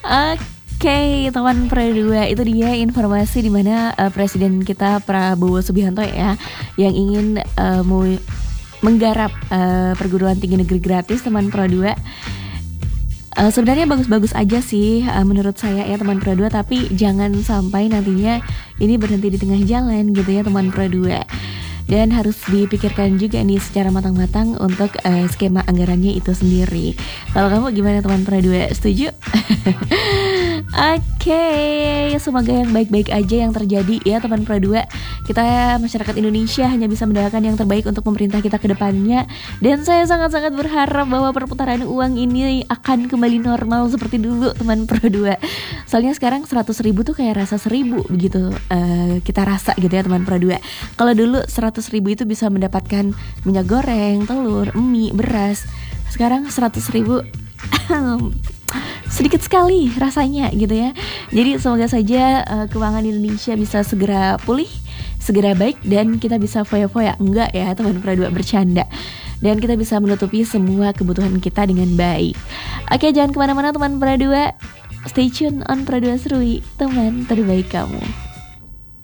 Oke, teman Pro 2, itu dia informasi di mana Presiden kita Prabowo Subianto ya yang ingin menggarap perguruan tinggi negeri gratis teman Pro 2. Sebenarnya bagus-bagus aja sih menurut saya ya teman Pro 2, tapi jangan sampai nantinya ini berhenti di tengah jalan gitu ya teman Pro 2. Dan harus dipikirkan juga nih secara matang-matang untuk skema anggarannya itu sendiri. Kalau kamu gimana teman Pro 2? Setuju? Oke, semoga yang baik-baik aja yang terjadi ya teman Pro 2. Kita masyarakat Indonesia hanya bisa mendoakan yang terbaik untuk pemerintah kita ke depannya. Dan saya sangat-sangat berharap bahwa perputaran uang ini akan kembali normal seperti dulu teman Pro 2. Soalnya sekarang 100.000 tuh kayak rasa 1.000 begitu kita rasa gitu ya teman Pro 2. Kalau dulu 100.000 itu bisa mendapatkan minyak goreng, telur, mie, beras. Sekarang 100.000 sedikit sekali rasanya gitu ya. Jadi semoga saja keuangan Indonesia bisa segera pulih, segera baik, dan kita bisa foya-foya. Enggak ya teman Pro 2, bercanda. Dan kita bisa menutupi semua kebutuhan kita dengan baik. Oke, jangan kemana-mana teman Pro 2. Stay tune on Pro 2 Serui, teman terbaik kamu.